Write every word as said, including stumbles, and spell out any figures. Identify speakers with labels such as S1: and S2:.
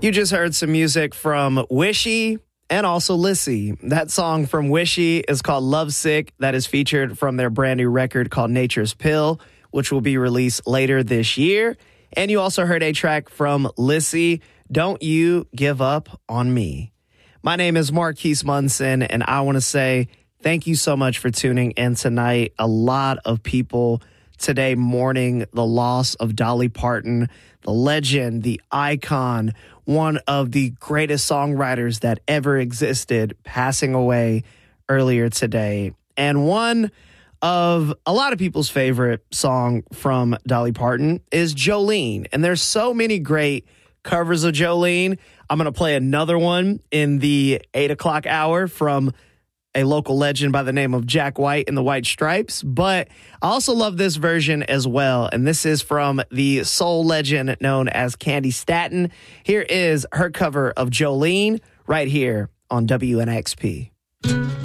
S1: You just heard some music from Wishy and also Lissy. That song from Wishy is called Lovesick. That is featured from their brand new record called Nature's Pill, which will be released later this year. And you also heard a track from Lissy, Don't You Give Up on Me. My name is Marquise Munson, and I want to say thank you so much for tuning in tonight. A lot of people today mourning the loss of Dolly Parton, the legend, the icon, one of the greatest songwriters that ever existed, passing away earlier today. And one of a lot of people's favorite song from Dolly Parton is Jolene. And there's so many great covers of Jolene. I'm going to play another one in the eight o'clock hour from a local legend by the name of Jack White and the White Stripes. But I also love this version as well. And this is from the soul legend known as Candy Staton. Here is her cover of Jolene right here on W N X P.